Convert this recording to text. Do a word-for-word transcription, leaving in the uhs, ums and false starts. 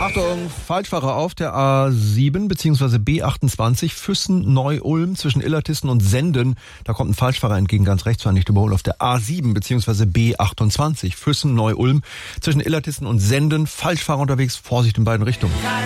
Achtung, Falschfahrer auf der A sieben bzw. B achtundzwanzig Füssen-Neu-Ulm zwischen Illertissen und Senden. Da kommt ein Falschfahrer entgegen, ganz rechts, war nicht überholt. Auf der A sieben bzw. B achtundzwanzig Füssen-Neu-Ulm zwischen Illertissen und Senden. Falschfahrer unterwegs, Vorsicht in beiden Richtungen.